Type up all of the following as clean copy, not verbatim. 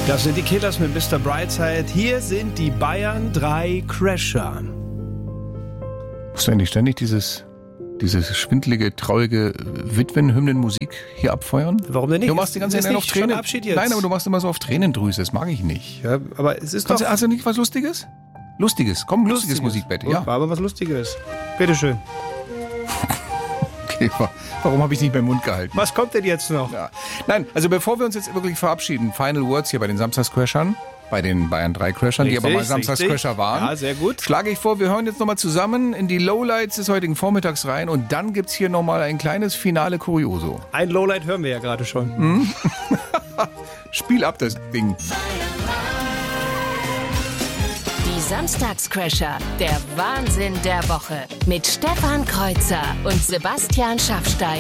Das sind die Killers mit Mr. Brightside. Hier sind die Bayern 3 Crasher. Musst du eigentlich ständig diese schwindelige, traurige Witwenhymnenmusik hier abfeuern? Warum denn nicht? Du machst die ganze Zeit auf Tränen. Abschied jetzt. Nein, aber du machst immer so auf Tränendrüse. Das mag ich nicht. Ja, aber es ist Hast du nicht was Lustiges? Lustiges. Komm, lustiges Musikbett. Ja. Aber was Lustiges. Bitteschön. Okay, warum habe ich nicht meinen Mund gehalten? Was kommt denn jetzt noch? Ja. Nein, also bevor wir uns jetzt wirklich verabschieden, Final Words hier bei den Samstagscrashern, bei den Bayern 3 Crashern, die aber mal Samstagscrasher waren. Ja, sehr gut. Schlage ich vor, wir hören jetzt nochmal zusammen in die Lowlights des heutigen Vormittags rein und dann gibt's hier nochmal ein kleines Finale Curioso. Ein Lowlight hören wir ja gerade schon. Spiel ab das Ding. Die Samstagscrasher, der Wahnsinn der Woche mit Stefan Kreuzer und Sebastian Schaffstein.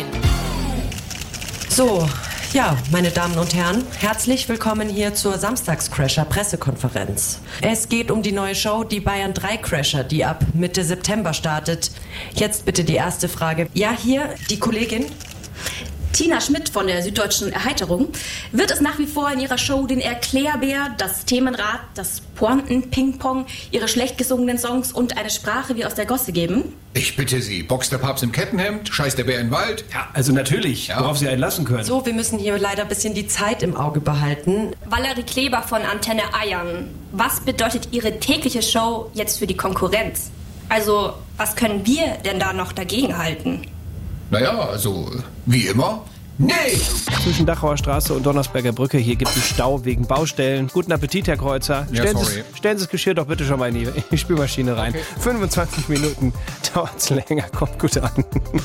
So, ja, meine Damen und Herren, herzlich willkommen hier zur Samstagscrasher-Pressekonferenz. Es geht um die neue Show, die Bayern 3 Crasher, die ab Mitte September startet. Jetzt bitte die erste Frage. Ja, hier die Kollegin. Tina Schmidt von der Süddeutschen Erheiterung. Wird es nach wie vor in ihrer Show den Erklärbär, das Themenrad, das Pointen-Ping-Pong, ihre schlecht gesungenen Songs und eine Sprache wie aus der Gosse geben? Ich bitte Sie, boxt der Papst im Kettenhemd, scheißt der Bär in den Wald? Ja, also natürlich, Ja. worauf Sie einen lassen können. So, wir müssen hier leider ein bisschen die Zeit im Auge behalten. Valerie Kleber von Antenne Eiern. Was bedeutet Ihre tägliche Show jetzt für die Konkurrenz? Also, was können wir denn da noch dagegen halten? Naja, also, wie immer. Nee! Zwischen Dachauer Straße und Donnersberger Brücke, hier gibt es Stau wegen Baustellen. Guten Appetit, Herr Kreuzer. Ja, sorry. Stellen Sie das Geschirr doch bitte schon mal in die Spülmaschine rein. Okay. 25 Minuten dauert es länger, kommt gut an.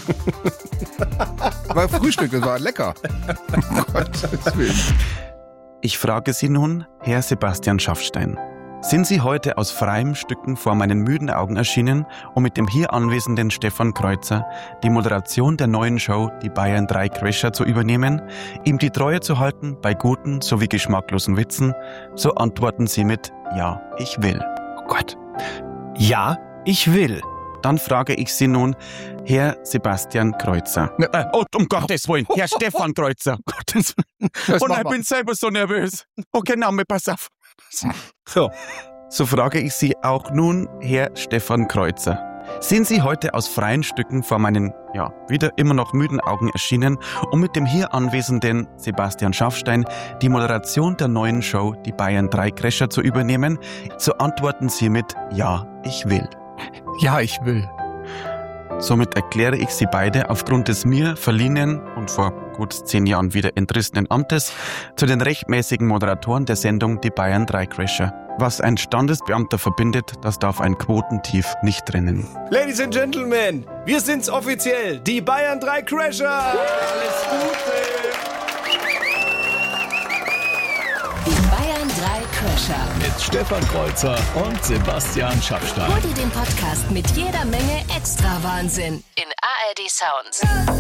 War Frühstück, das war lecker. Um Gottes Willen. Ich frage Sie nun, Herr Sebastian Schaffstein. Sind Sie heute aus freiem Stücken vor meinen müden Augen erschienen, um mit dem hier anwesenden Stefan Kreuzer die Moderation der neuen Show Die Bayern 3 Crasher zu übernehmen, ihm die Treue zu halten bei guten sowie geschmacklosen Witzen? So antworten Sie mit Ja, ich will. Oh Gott. Ja, ich will. Dann frage ich Sie nun, Herr Sebastian Kreuzer. Um Gottes Willen, Herr Stefan Kreuzer. Gottes Willen. Und ich bin selber so nervös. Okay, Name, pass auf. So frage ich Sie auch nun, Herr Stefan Kreuzer. Sind Sie heute aus freien Stücken vor meinen, wieder immer noch müden Augen erschienen, um mit dem hier anwesenden Sebastian Schaffstein die Moderation der neuen Show Die Bayern 3 Crasher zu übernehmen? So antworten Sie mit Ja, ich will. Ja, ich will. Somit erkläre ich Sie beide aufgrund des mir verliehenen und vor gut 10 Jahren wieder entrissenen Amtes zu den rechtmäßigen Moderatoren der Sendung Die Bayern 3 Crasher. Was ein Standesbeamter verbindet, das darf ein Quotentief nicht trennen. Ladies and Gentlemen, wir sind's offiziell, die Bayern 3 Crasher. Alles Gute. Die Bayern 3 Crasher. Mit Stefan Kreuzer und Sebastian Schaffstein. Hol dir den Podcast mit jeder Menge extra Wahnsinn in ARD Sounds.